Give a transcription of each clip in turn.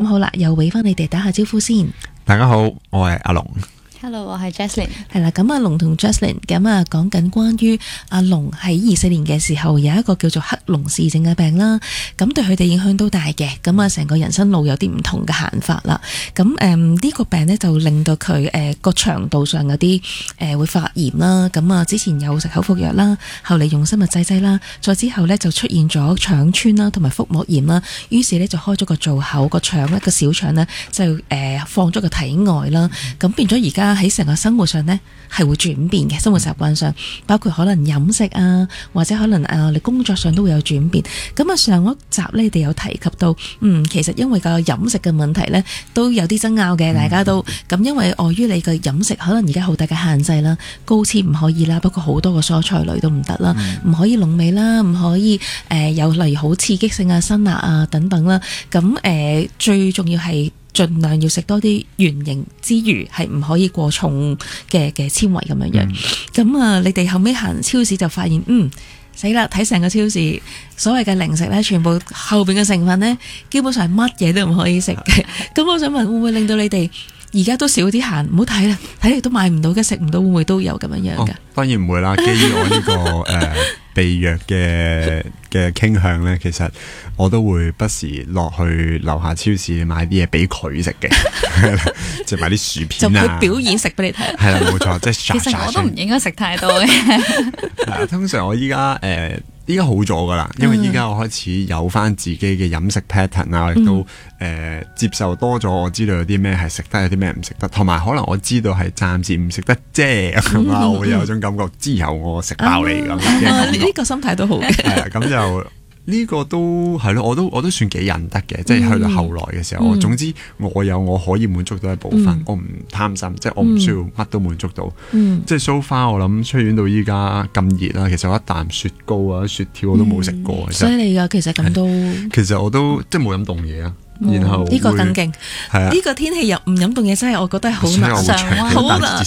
好啦，又俾翻你哋打下招呼先。 大家好，我係阿龍。 Hello， 我係 Jaslyn。 係啦，咁阿龍同 Jaslyn 咁啊講緊關於阿龍喺24年嘅時候有一個叫做克隆氏症嘅病啦，咁對佢哋影響都大嘅，咁啊成個人生路有啲唔同嘅行法啦。咁呢個病呢，就令到佢個腸道上有啲會發炎啦。咁啊之前有食口服藥啦，後嚟用生物製劑啦，再之後呢，就出現咗腸穿啦，同埋腹膜炎啦。於是呢，就開咗個造口，個腸呢個小腸呢，就放咗個體外啦。咁變咗而家喺成個生活上呢，係會轉變嘅，生活習慣上包括可能飲食啊，或者可能你工作上都會有轉變。咁啊上一集呢，你哋有提及到，其實因為個飲食嘅問題呢，都有啲爭拗嘅，大家都咁因為礙於你嘅飲食可能而家好大嘅限制啦，高纖唔可以啦，包括好多個蔬菜類都唔得啦，唔可以濃味啦，唔可以有例如好刺激性啊、辛辣啊等等啦。咁最重要係盡量要食多啲原形之餘，係唔可以過重嘅纖維咁樣樣。咁啊，你哋後尾行超市就發現，死啦！睇成個超市所謂嘅零食呢，全部後邊嘅成分呢，基本上係乜嘢都唔可以食嘅。咁我想問，會唔會令到你哋而家都少啲行？唔好睇啦，睇嚟都買唔到嘅，食唔到，會唔會都有咁樣樣㗎？ 當然唔會啦，基於我呢個被虐嘅傾向呢，其實我都會不時落去樓下超市買啲嘢俾佢食嘅，即係買啲薯片啊， 就佢表演食俾你睇。 係啦，冇錯，即係其實我都唔應該食太多嘅。 通常我依家好咗噶啦，因為依家我開始有翻自己嘅飲食 pattern 啊，亦都接受多咗，我知道有啲咩係食得，有啲咩唔食得，同埋可能我知道係暫時唔食得啫，咁啊，我會有種感覺，之後我食飽你咁。 呢個心態都好嘅。 係啊，咁就呢個都係咯，我都算幾忍得嘅，即係去到後來嘅時候，總之我有我可以滿足到一部分，我唔貪心，即係我唔需要乜都滿足到。即係 so far 我諗出院到依家咁熱啦，其實我一啖雪糕啊、雪條我都冇食過。 犀利噶，其實咁都。 其實我都即係冇飲凍嘢啊。然後呢個更勁， 係啊， 呢個天氣又唔飲凍嘢真係我覺得係好難常溫， 好難。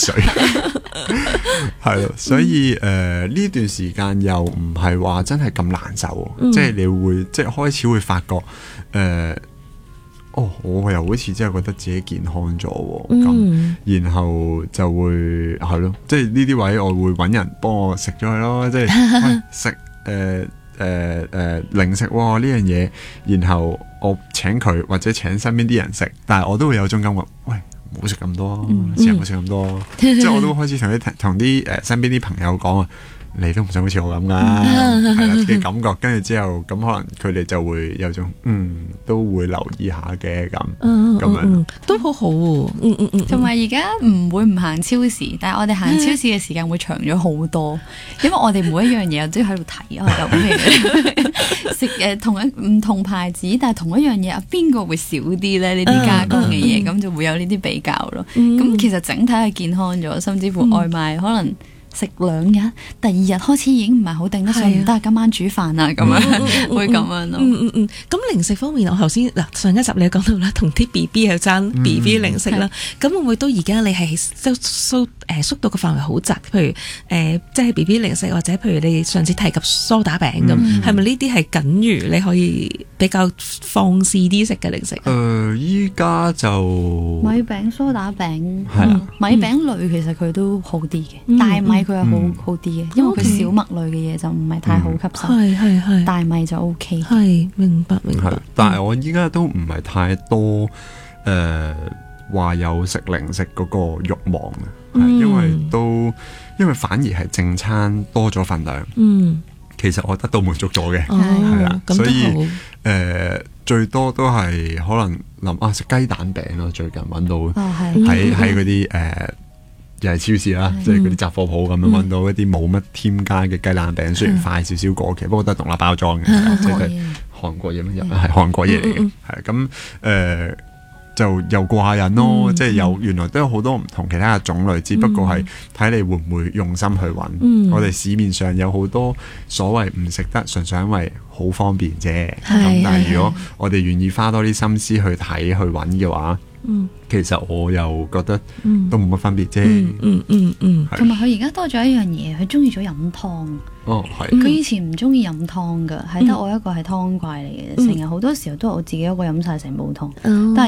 係咯，所以呢段時間又唔係話真係咁難受，即係你會即係開始會發覺我又好似真係覺得自己健康咗咁，然後就會係咯，即係呢啲位我會搵人幫我食咗佢咯，即係食零食呢樣嘢，然後我請佢或者請身邊啲人食，但係我都會有種感覺，喂，唔好食咁多，成日唔好食咁多，即係我都開始同啲身邊啲朋友講啊，你都唔想好似我咁噶，係啦嘅感覺，跟住之後咁可能佢哋就會有種都會留意下嘅咁樣， 都好好同埋而家唔會唔行超市，但係我哋行超市嘅時間會長咗好多，因為我哋每一樣嘢都喺度睇有咩食唔同牌子，但係同一樣嘢邊個會少啲咧？呢啲加工嘅嘢，咁就會有呢啲比較咯。咁其實整體係健康咗，甚至乎外賣可能食2日，第2日開始已經唔係好頂得順，唔得，今晚煮飯啊咁樣，會咁樣咯。 咁零食方面，我頭先上一集你講到啦，同啲 BB 去爭 BB 零食啦，咁會唔會到而家你係縮到個範圍好窄？譬如即係 BB 零食，或者譬如你上次提及梳打餅咁，係咪呢啲係僅餘你可以比較放肆啲食嘅零食？ 依家就米餅、梳打餅係啦， 米餅類其實佢都好啲嘅，大米佢係好啲嘅，因為佢小麥類嘅嘢就唔係太好吸收， 係大米就 OK。 係明白。 但係我依家都唔係太多話有食零食嗰個慾望嘅，因為反而係正餐多咗份量，其實我得到滿足咗嘅，係啦，所以最多都係可能諗食雞蛋餅咯，最近揾到喺嗰啲又係超市啦，即係嗰啲雜貨鋪咁樣揾到一啲冇乜添加嘅雞蛋餅，雖然快少少過期，不過都係獨立包裝嘅，即係韓國嘢咩？係韓國嘢嚟嘅，係咁就又過下癮咯，即係原來都有好多唔同其他嘅種類，只不過係睇你會唔會用心去揾。我哋市面上有好多所謂唔食得，純粹因為好方便啫。咁但係如果我哋願意花多啲心思去睇去揾嘅話，其實我又覺得都冇乜分別啫。 同埋佢而家多咗一樣嘢，佢中意咗飲湯。佢以前唔中意飲湯噶，係得我一個係湯怪嚟嘅，成日好多時候都係我自己一個飲晒成煲湯。但係